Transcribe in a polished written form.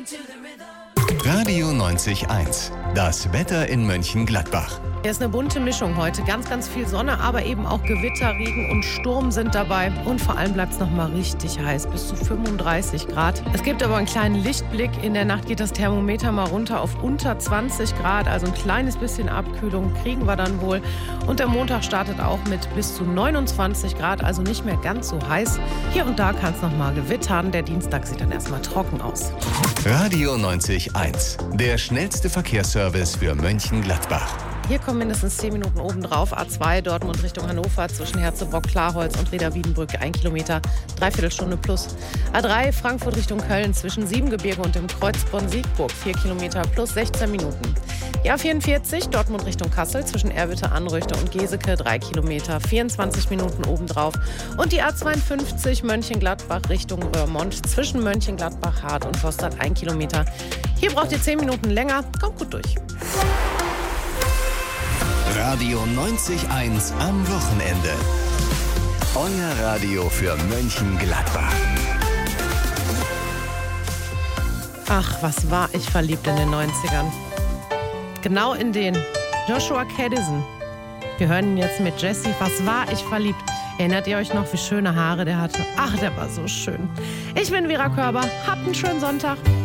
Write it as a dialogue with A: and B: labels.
A: Radio 90.1, das Wetter in Mönchengladbach.
B: Hier ist eine bunte Mischung heute. Ganz, ganz viel Sonne, aber eben auch Gewitter, Regen und Sturm sind dabei. Und vor allem bleibt es noch mal richtig heiß, bis zu 35 Grad. Es gibt aber einen kleinen Lichtblick. In der Nacht geht das Thermometer mal runter auf unter 20 Grad. Also ein kleines bisschen Abkühlung kriegen wir dann wohl. Und der Montag startet auch mit bis zu 29 Grad, also nicht mehr ganz so heiß. Hier und da kann es noch mal gewittern. Der Dienstag sieht dann erstmal trocken aus.
A: Radio 90.1, der schnellste Verkehrsservice für Mönchengladbach.
B: Hier kommen mindestens 10 Minuten obendrauf. A2 Dortmund Richtung Hannover zwischen Herzebrock, Klarholz und Reda-Wiedenbrück 1 Kilometer, Dreiviertelstunde plus. A3 Frankfurt Richtung Köln zwischen Siebengebirge und dem Kreuz Bonn-Siegburg 4 Kilometer plus 16 Minuten. Die A44 Dortmund Richtung Kassel zwischen Erwitte-Anröchte und Geseke 3 Kilometer, 24 Minuten obendrauf. Und die A52 Mönchengladbach Richtung Röhrmond zwischen Mönchengladbach-Hart und Vorstadt 1 Kilometer. Hier braucht ihr 10 Minuten länger. Kommt gut durch.
A: Radio 90.1 am Wochenende. Euer Radio für Mönchengladbach.
B: Ach, was war ich verliebt in den 90ern. Genau in den. Joshua Caddison. Wir hören ihn jetzt mit Jesse. Was war ich verliebt? Erinnert ihr euch noch, wie schöne Haare der hatte? Ach, der war so schön. Ich bin Vera Körber. Habt einen schönen Sonntag.